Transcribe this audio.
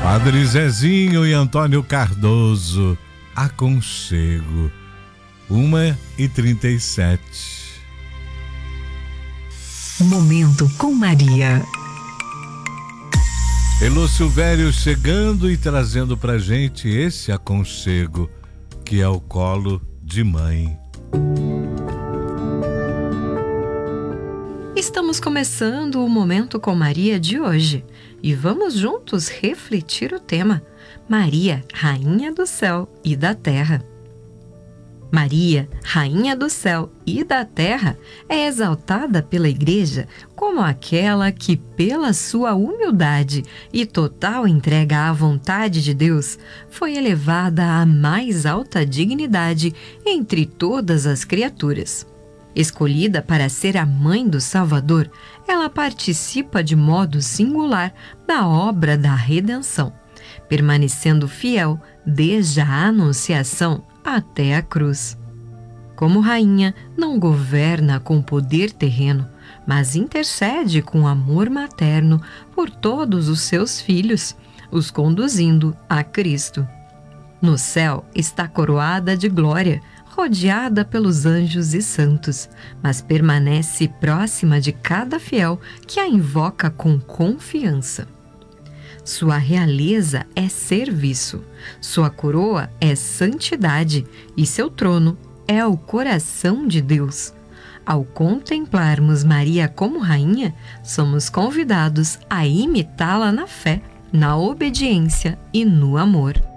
Padre Zezinho e Antônio Cardoso, Aconchego, 1h37. Momento com Maria. Elô Silvério chegando e trazendo pra gente esse aconchego, que é o colo de mãe. Estamos começando o Momento com Maria de hoje e vamos juntos refletir o tema Maria, Rainha do Céu e da Terra. Maria, Rainha do Céu e da Terra, é exaltada pela Igreja como aquela que, pela sua humildade e total entrega à vontade de Deus, foi elevada à mais alta dignidade entre todas as criaturas. Escolhida para ser a mãe do Salvador, ela participa de modo singular da obra da redenção, permanecendo fiel desde a Anunciação até a cruz. Como rainha, não governa com poder terreno, mas intercede com amor materno por todos os seus filhos, os conduzindo a Cristo. No céu está coroada de glória, rodeada pelos anjos e santos, mas permanece próxima de cada fiel que a invoca com confiança. Sua realeza é serviço, sua coroa é santidade e seu trono é o coração de Deus. Ao contemplarmos Maria como rainha, somos convidados a imitá-la na fé, na obediência e no amor.